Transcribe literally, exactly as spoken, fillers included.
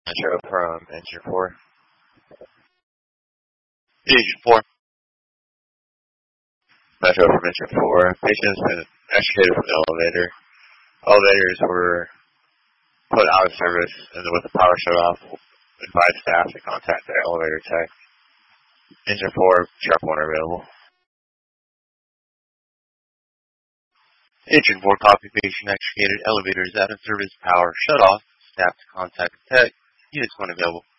Metro from Engine four. Engine four. Metro from Engine four. Patient has been extricated from the elevator. Elevators were put out of service, and with the power shut off, advise staff to contact the elevator tech. Engine four, Sharp one available. Engine four, copy, patient extricated, elevators out of service, power shut off, staff to contact the tech, units one available.